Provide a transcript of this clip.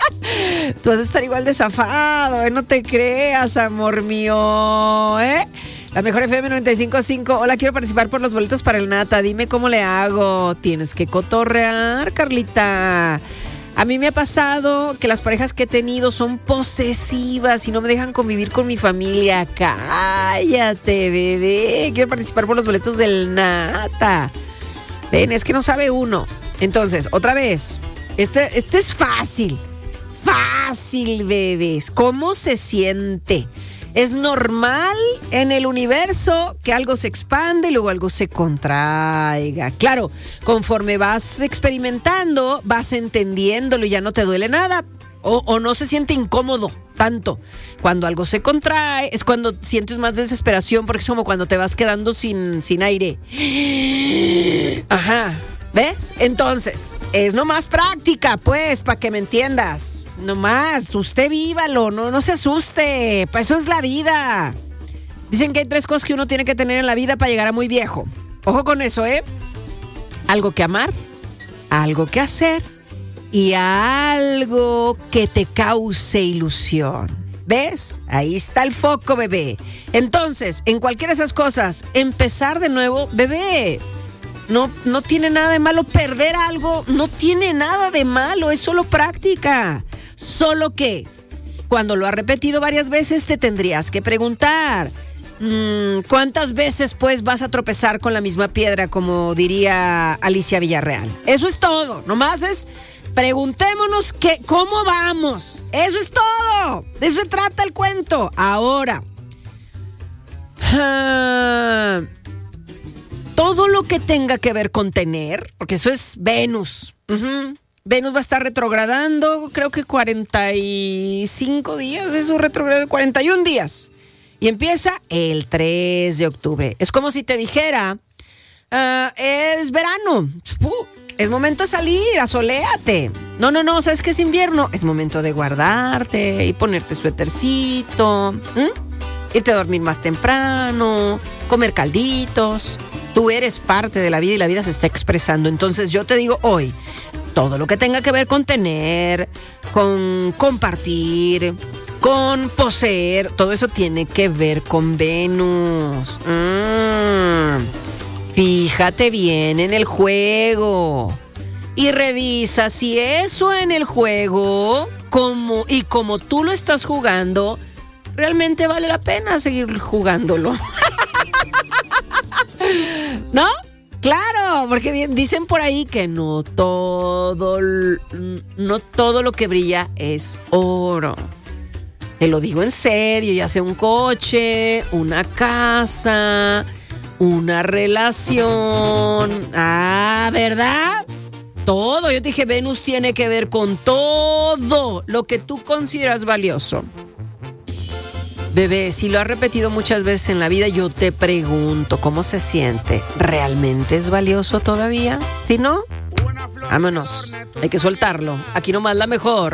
Tú vas a estar igual de zafado, no te creas, amor mío, ¿eh? La mejor FM 95.5. Hola, quiero participar por los boletos para el Nata. Dime cómo le hago. Tienes que cotorrear, Carlita. A mí me ha pasado que las parejas que he tenido son posesivas y no me dejan convivir con mi familia. Cállate, bebé. Quiero participar por los boletos del Nata. Ven, es que no sabe uno. Entonces, otra vez. Este es fácil. Fácil, bebés. ¿Cómo se siente? Es normal en el universo que algo se expande y luego algo se contraiga. Claro, conforme vas experimentando, vas entendiéndolo y ya no te duele nada o no se siente incómodo tanto. Cuando algo se contrae es cuando sientes más desesperación porque es como cuando te vas quedando sin aire. Ajá, ¿ves? Entonces, es nomás práctica, pues, para que me entiendas. Nomás, usted vívalo, no se asuste, para eso es la vida. Dicen que hay 3 cosas que uno tiene que tener en la vida para llegar a muy viejo. Ojo con eso, ¿eh? Algo que amar, algo que hacer y algo que te cause ilusión. ¿Ves? Ahí está el foco, bebé. Entonces, en cualquiera de esas cosas, empezar de nuevo, bebé. No tiene nada de malo perder algo, no tiene nada de malo, es solo práctica. Solo que cuando lo has repetido varias veces te tendrías que preguntar, ¿cuántas veces pues vas a tropezar con la misma piedra, como diría Alicia Villarreal? Eso es todo, nomás es preguntémonos cómo vamos, eso es todo, de eso se trata el cuento. Ahora, todo lo que tenga que ver con tener, porque eso es Venus. Venus va a estar retrogradando, creo que 45 días de su retrogrado, 41 días. Y empieza el 3 de octubre. Es como si te dijera, es verano, es momento de salir, asoléate. No, ¿sabes qué es invierno? Es momento de guardarte y ponerte suétercito, irte a dormir más temprano, comer calditos. Tú eres parte de la vida y la vida se está expresando. Entonces yo te digo hoy, todo lo que tenga que ver con tener, con compartir, con poseer, todo eso tiene que ver con Venus. Fíjate bien en el juego y revisa si eso en el juego, como tú lo estás jugando, realmente vale la pena seguir jugándolo. ¿No? Claro, porque bien, dicen por ahí que no todo lo que brilla es oro. Te lo digo en serio, ya sea un coche, una casa, una relación. ¿Verdad? Todo. Yo te dije, Venus tiene que ver con todo lo que tú consideras valioso. Bebé, si lo has repetido muchas veces en la vida, yo te pregunto, ¿cómo se siente? ¿Realmente es valioso todavía? Si no, vámonos. Hay que soltarlo. Aquí nomás la mejor.